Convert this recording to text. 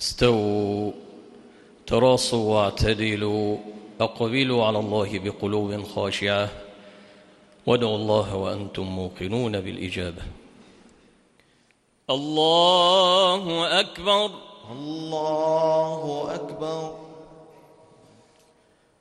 استووا تراصوا واعتدلوا أقبلوا على الله بقلوب خاشعة وادعوا الله وأنتم موقنون بالإجابة. الله أكبر. الله أكبر.